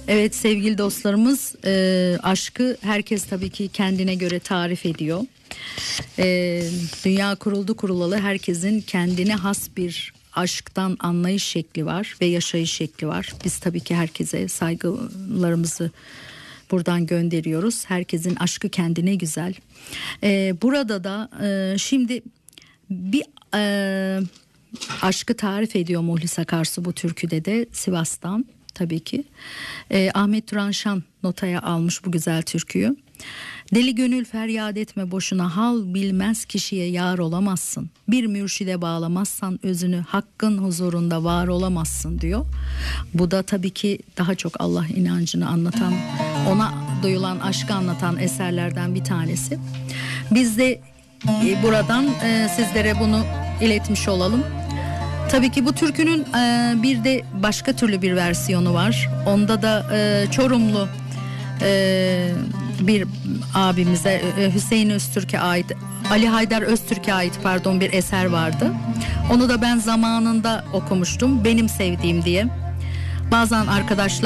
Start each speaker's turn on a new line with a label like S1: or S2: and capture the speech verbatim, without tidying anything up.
S1: Evet sevgili dostlarımız, e, aşkı herkes tabii ki kendine göre tarif ediyor. E, dünya kuruldu kurulalı herkesin kendine has bir aşktan anlayış şekli var ve yaşayış şekli var. Biz tabii ki herkese saygılarımızı buradan gönderiyoruz. Herkesin aşkı kendine güzel. E, burada da e, şimdi bir e, aşkı tarif ediyor Muhlis Akarsu bu türküde de Sivas'tan. Tabii ki. Ee, Ahmet Turanşan notaya almış bu güzel türküyü. Deli gönül feryat etme boşuna, hal bilmez kişiye yar olamazsın. Bir mürşide bağlamazsan özünü, hakkın huzurunda var olamazsın diyor. Bu da tabii ki daha çok Allah inancını anlatan, ona duyulan aşkı anlatan eserlerden bir tanesi. Biz de e, buradan e, sizlere bunu iletmiş olalım. Tabii ki bu türkünün e, bir de başka türlü bir versiyonu var. Onda da e, Çorumlu e, bir abimize, e, Hüseyin Öztürk'e ait, Ali Haydar Öztürk'e ait pardon bir eser vardı. Onu da ben zamanında okumuştum. Benim sevdiğim diye. Bazen arkadaşlar